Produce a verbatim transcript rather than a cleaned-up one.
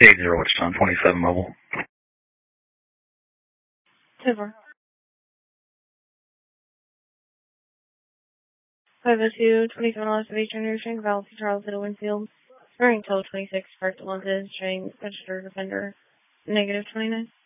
eight zero, Wichita, twenty-seven mobile. Super. five oh two, twenty-seven Lost of Eastern Ocean, Valley Charles Little Winfield. Bearing total twenty-six, Park Alonzo, showing registered offender, negative twenty-nine.